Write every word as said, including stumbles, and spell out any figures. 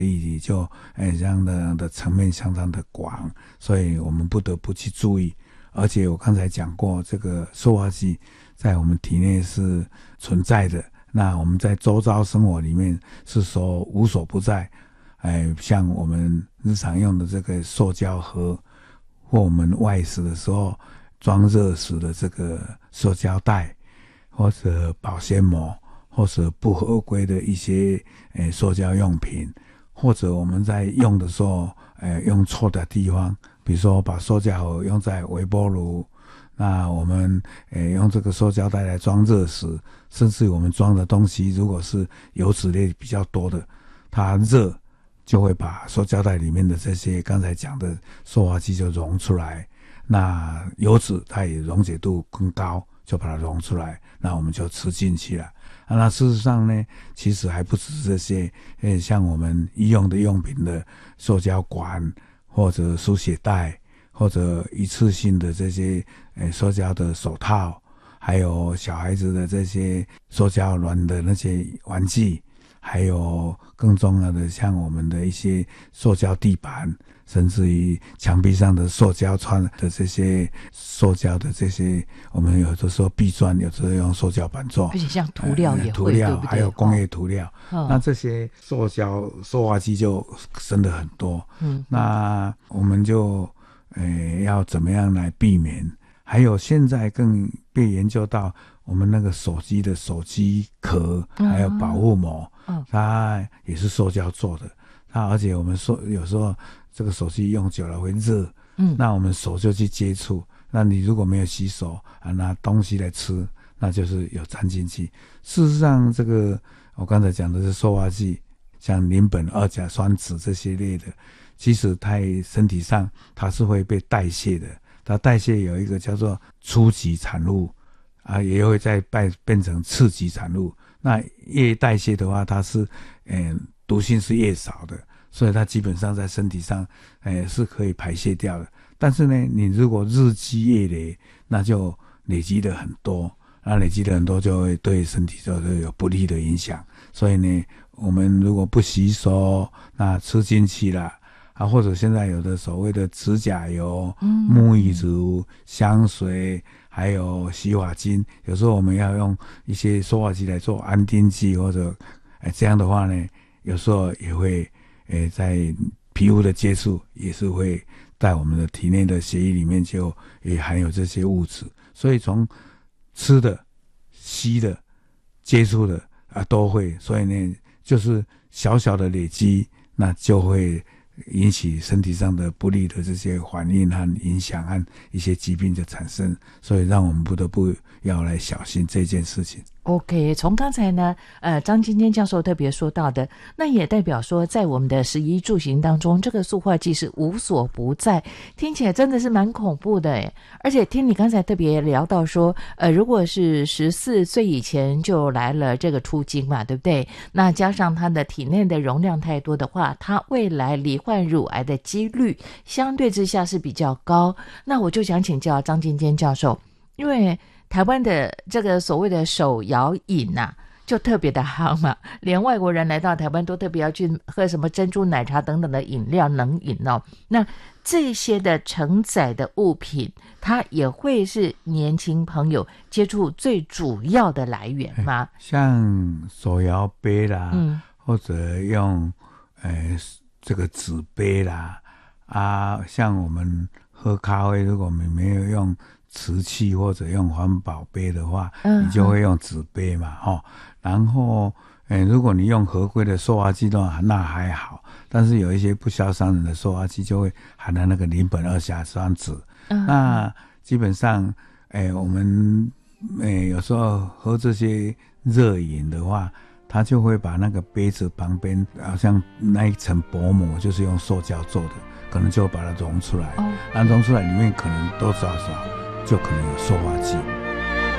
议题就诶这样的的层面相当的广，所以我们不得不去注意。而且我刚才讲过，这个塑化剂在我们体内是存在的，那我们在周遭生活里面是说无所不在。哎，像我们日常用的这个塑胶盒，或我们外食的时候装热食的这个塑胶袋，或者保鲜膜，或者不合规的一些诶塑胶用品，或者我们在用的时候，诶用错的地方。比如说把塑胶盒用在微波炉，那我们诶用这个塑胶袋来装热食，甚至我们装的东西如果是油脂类比较多的，它热就会把塑胶袋里面的这些刚才讲的塑化剂就溶出来，那油脂它也溶解度更高，就把它溶出来，那我们就吃进去了。啊、那事实上呢，其实还不只是这些，诶像我们医用的用品的塑胶管，或者输血带，或者一次性的这些诶塑胶的手套，还有小孩子的这些塑胶软的那些玩具，还有更重要的像我们的一些塑胶地板，甚至于墙壁上的塑胶穿的这些塑胶的这些，我们有的时候壁砖有的时候用塑胶板做， 而且像涂料也会、呃、 涂料对不对？ 还有工业涂料、 哦、 那这些塑胶塑化剂就真的很多。嗯，那我们就呃要怎么样来避免？还有现在更被研究到我们那个手机的手机壳还有保护膜、嗯、它也是塑胶做的，它而且我们说有时候这个手机用久了会热，嗯，那我们手就去接触，那你如果没有洗手啊，拿东西来吃，那就是有沾进去。事实上这个我刚才讲的是塑化剂，像邻苯二甲酸酯这些类的，其实在身体上它是会被代谢的，它代谢有一个叫做初级产物啊，也会再变成次级产物。那越代谢的话，它是嗯毒性是越少的，所以它基本上在身体上诶是可以排泄掉的。但是呢，你如果日积月累，那就累积的很多，那累积的很多就会对身体就有不利的影响。所以呢，我们如果不洗手，那吃进去了啊，或者现在有的所谓的指甲油、嗯、沐浴乳、香水，还有洗发精，有时候我们要用一些塑化剂来做安定剂，或者、呃、这样的话呢，有时候也会、呃、在皮肤的接触也是会在我们的体内的血液里面就也含有这些物质，所以从吃的、吸的、接触的啊都会，所以呢，就是小小的累积，那就会引起身体上的不利的这些反应和影响和一些疾病的产生，所以让我们不得不要来小心这件事情。 OK， 从刚才呢，呃，张金坚教授特别说到的，那也代表说，在我们的食衣住行当中，这个塑化剂是无所不在，听起来真的是蛮恐怖的诶。而且听你刚才特别聊到说，呃，如果是十四岁以前就来了这个初经嘛，对不对？那加上他的体内的容量太多的话，他未来罹患乳癌的几率相对之下是比较高。那我就想请教张金坚教授，因为台湾的这个所谓的手摇饮啊，就特别的夯嘛，连外国人来到台湾都特别要去喝什么珍珠奶茶等等的饮料冷饮哦。那这些的承载的物品，它也会是年轻朋友接触最主要的来源吗？ 像手摇杯啦，嗯、或者用呃这个纸杯啦，啊，像我们喝咖啡，如果我们没有用瓷器或者用环保杯的话，嗯、你就会用纸杯嘛，齁。然后，呃，如果你用合规的塑化剂的话，那还好。但是有一些不肖伤人的塑化剂，就会含了那个邻苯二甲酸酯。嗯、那基本上，呃，我们呃有时候喝这些热饮的话，它就会把那个杯子旁边好像那一层薄膜，就是用塑胶做的，可能就把它溶出来。哦，那溶出来里面可能多少少就可能有塑化剂。